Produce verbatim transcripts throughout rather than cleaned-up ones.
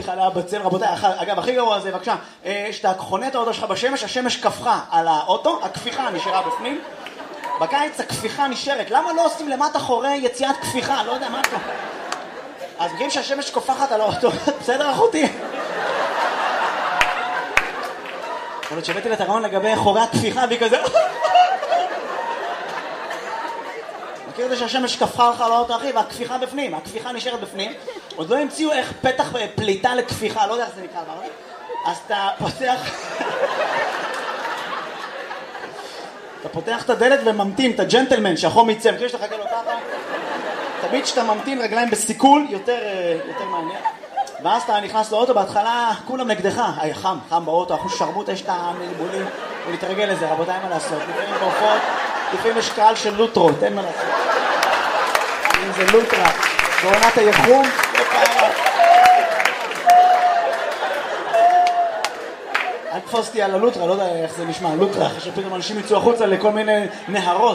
חתיכה עליה בצל, רבותיי, אגב, הכי גרוע זה, בבקשה, שאתה חונה את האוטו שלך בשמש, השמש כפכה על האוטו, הכפיכה נשארה בפנים, בקיץ הכפיכה נשארת, למה לא עושים למטה חורי יציאת כפיכה? לא יודע, מה אתה? אז מכירים שהשמש כופחת על האוטו, בסדר אחותי? יכול להיות שהבאתי לתרעון לגבי חורי הכפיכה והיא כזה... מכיר את זה שהשמש כפכה לך על האוטו אחי והכפיכה בפנים, הכפיכה נשארת בפנים, עוד לא המציאו איך פתח פליטה לכפיכה, לא יודע איך זה נקרא, אז אתה פותח... אתה פותח את הדלת וממתין, את הג'נטלמן שהחום יצא, מכיר שאתה חכה לו ככה? תמיד שאתה ממתין רגליים בסיכול, יותר, יותר מעניין. ואז אתה נכנס לאוטו, בהתחלה כולם נגדך, היי חם, חם באוטו, אחוז שרמוט, יש את המלבולים, ולהתרגל לזה, רבותיי, מה לעשות? לפעמים בהופעות, לפעמים יש קהל של לוטרות, אין מה לעשות. אם זה לוטרה, בעונת היחום, לא פעם. אל תפוסתי על הלוטרה, לא יודע איך זה נשמע, לוטרה, שפתאום אנשים יצאו החוצה לכל מיני נהרות.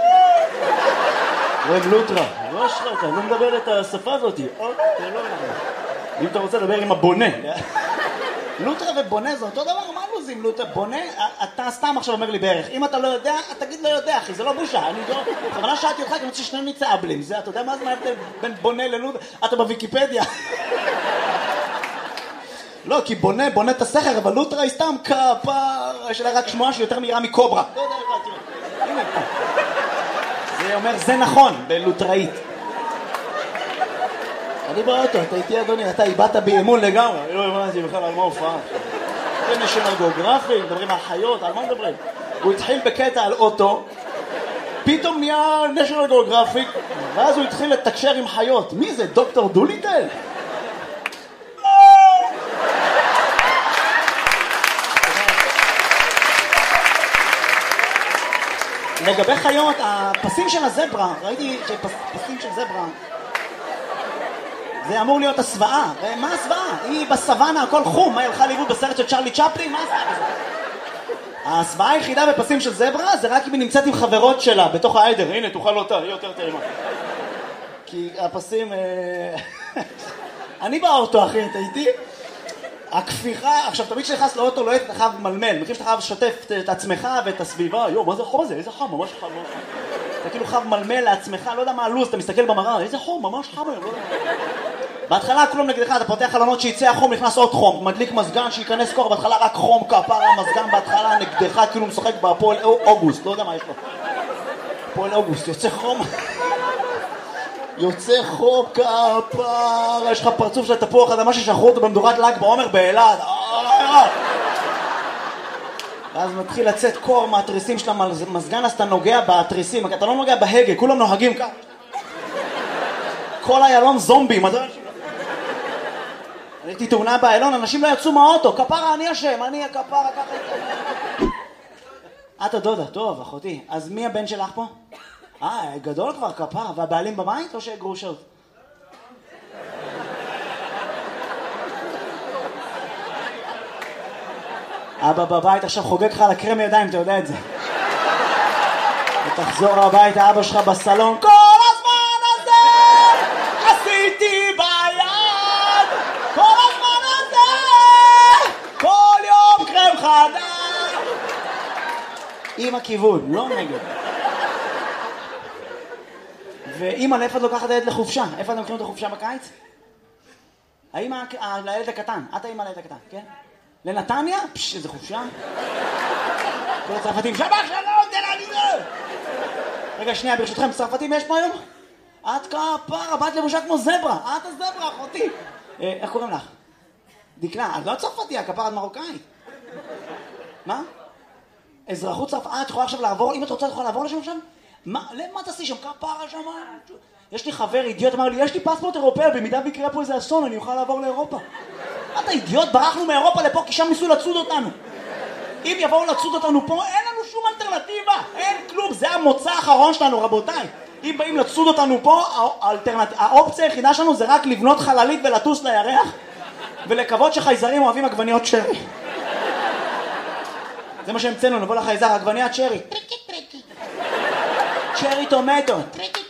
אוהב לוטרה, לא אשרה אותה, לא מדבר את השפה הזאת. אם אתה רוצה לדבר עם הבונה. לוטרה ובונה זה אותו דבר, מה לוזים לוטרה? בונה, אתה סתם עכשיו אומר לי בערך, אם אתה לא יודע, תגיד לא יודע אחי, זה לא בושה, אני לא... בכוונה שאלתי אותך, כי אני רוצה ששנינו נצאבלים, זה, אתה יודע מה זה ההבדל בין בונה ללוטרה? אתה בוויקיפדיה. לא, כי בונה, בונה את הסכר, אבל לוטרה היא סתם כפר, יש לה רק שמועה שיותר מהירה מקוברה. לא יודע איך, תראה. הנה פה. זה אומר, זה נכון, בלוטראית. אני באוטו, אתה איתי אדוני, אתה איבדת באמון לגמרי. לא הבנתי בכלל על מה הופעה. זה נשיונל גיאוגרפיק, מדברים על חיות, על מה מדברים? הוא התחיל בקטע על אוטו, פתאום נהיה נשיונל גיאוגרפיק, ואז הוא התחיל לתקשר עם חיות. מי זה, דוקטור דוליטל? לגבי חיות, הפסים של הזברה, ראיתי שפסים של זברה, זה אמור להיות הסוואה. מה הסוואה? היא בסוואנה, הכל חום. מה, היא הלכה לאיבוד בסרט של צ'רלי צ'פלין? מה הסוואה בזה? הסוואה היחידה בפסים של זברה זה רק אם היא נמצאת עם חברות שלה בתוך העדר. הנה, תאכל אותה, היא יותר טעימה. כי הפסים... אני באוטו, אחי, אתה איתי? הכפיכה, עכשיו תמיד שנכנס לאוטו לא היית חייב מלמל, מכיר שאתה חייב לשתף את עצמך ואת הסביבה, יו, מה זה החום הזה? איזה חם, ממש חם, ממש חם. אתה כאילו חייב מלמל לעצמך, לא יודע מה הלוז, אתה מסתכל במראה, איזה חום, ממש חם היום, לא יודע מה. בהתחלה כולם נגדך, אתה פותח חלונות שיצא החום, נכנס עוד חום, מדליק מזגן, שייכנס קור, בהתחלה רק חום, כפרה, מזגן בהתחלה נגדך, כאילו משחק בהפועל אוגוסט, לא יודע מה יש לו. הפועל אוגוסט, יוצא חום. יוצא חום כפרה, יש לך פרצוף של תפוח אדמה ששחרו אותו במדורת ל"ג בעומר באילת. ואז מתחיל לצאת קור מהתריסים של המזגן, אז אתה נוגע בתריסים, אתה לא נוגע בהגה, כולם נוהגים ככה. כל איילון זומבים. הייתי תאונה באיילון, אנשים לא יצאו מהאוטו, כפרה אני אשם, אני הכפרה ככה. את הדודה, טוב אחותי, אז מי הבן שלך פה? אה, גדול כבר כפרה, והבעלים בבית או שגרושות? אבא בבית עכשיו חוגג לך על הקרם ידיים, אתה יודע את זה. ותחזור הביתה, אבא שלך בסלון, כל הזמן הזה עשיתי ביד, כל הזמן הזה, כל יום קרם חדש. עם הכיוון, לא נגד. ואמא, לאיפה את לוקחת הילד לחופשה? איפה אתם לוקחים את החופשה בקיץ? האמא לילד הקטן, את האמא לילד הקטן, כן? לנתניה? פש, איזה חופשה. כל הצרפתים, שבח שלום, תל אביב. רגע, שנייה, ברשותכם, צרפתים יש פה היום? את כפרה, באת לבושה כמו זברה. את הזברה, אחותי. איך קוראים לך? דקלה, את לא צרפתיה, כפרה, את מרוקאית. מה? אזרחות צרפת, את יכולה עכשיו לעבור, אם את רוצה, את יכולה לעבור לשם שם? מה, למה תעשי שם? כפרה שם? יש לי חבר אידיוט, אמר לי, יש לי פספורט אירופאי, במידה ויקרה פה איזה אסון, אני אוכל לעבור לאירופה. אתה אידיוט, ברחנו מאירופה לפה, כי שם ניסו לצוד אותנו. אם יבואו לצוד אותנו פה, אין לנו שום אלטרנטיבה, אין כלום, זה המוצא האחרון שלנו, רבותיי. אם באים לצוד אותנו פה, האלטרנט... האופציה היחידה שלנו זה רק לבנות חללית ולטוס לירח, ולקוות שחייזרים אוהבים עגבניות שרי. זה מה שהמצאנו, נבוא לחייזר, עגבניית שרי. צ'רי טומטו.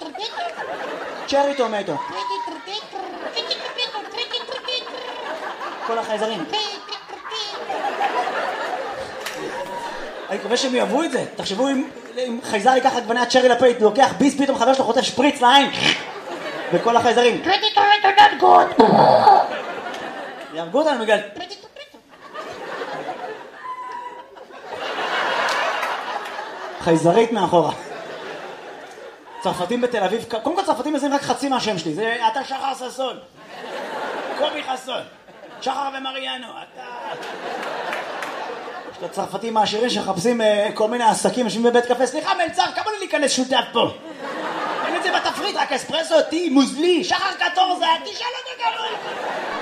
צ'רי טומטו. כל החייזרים. אני מקווה שהם יאהבו את זה. תחשבו אם חייזר ייקח עגבניית צ'רי לפייט, לוקח ביס, פתאום חבר שלו חוטף שפריץ לעין. וכל החייזרים. יהרגו אותנו בגלל... חייזרית מאחורה. צרפתים בתל אביב, קודם כל צרפתים מזהים רק חצי מהשם שלי, זה אתה שחר ססון, קובי חסון, שחר ומריאנו, אתה... יש את הצרפתים העשירים שחפשים כל מיני עסקים, יושבים בבית קפה, סליחה מלצר, כמה לי להיכנס שותף פה? אין את זה בתפריט, רק אספרסו, טי, מוזלי, שחר קטורזה, תשאל אותו כמה...